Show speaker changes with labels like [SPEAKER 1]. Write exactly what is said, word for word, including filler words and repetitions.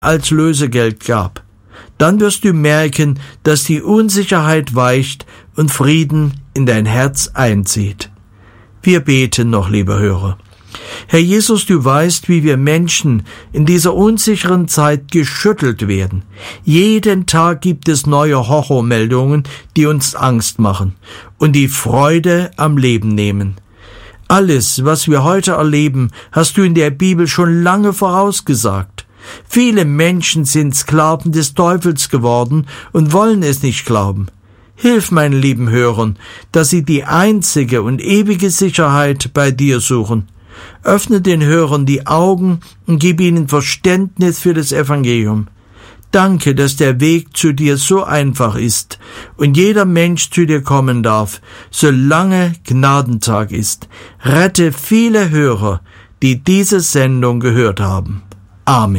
[SPEAKER 1] als Lösegeld gab. Dann wirst du merken, dass die Unsicherheit weicht und Frieden in dein Herz einzieht. Wir beten noch, lieber Hörer. Herr Jesus, du weißt, wie wir Menschen in dieser unsicheren Zeit geschüttelt werden. Jeden Tag gibt es neue Horrormeldungen, die uns Angst machen und die Freude am Leben nehmen. Alles, was wir heute erleben, hast du in der Bibel schon lange vorausgesagt. Viele Menschen sind Sklaven des Teufels geworden und wollen es nicht glauben. Hilf meinen lieben Hörern, dass sie die einzige und ewige Sicherheit bei dir suchen. Öffne den Hörern die Augen und gib ihnen Verständnis für das Evangelium. Danke, dass der Weg zu dir so einfach ist und jeder Mensch zu dir kommen darf, solange Gnadentag ist. Rette viele Hörer, die diese Sendung gehört haben. Amen.